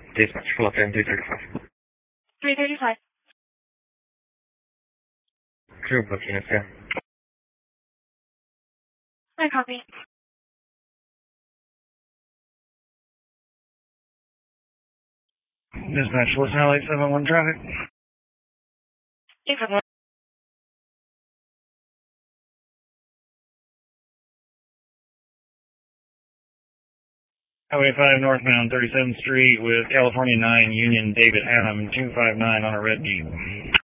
Dispatch, Los Angeles 335. 335. Crew booking is there. I copy. Dispatch, Los Angeles 71 traffic. 851. Highway 5 northbound 37th Street with California 9 Union David Adam 259 on a red Jeep.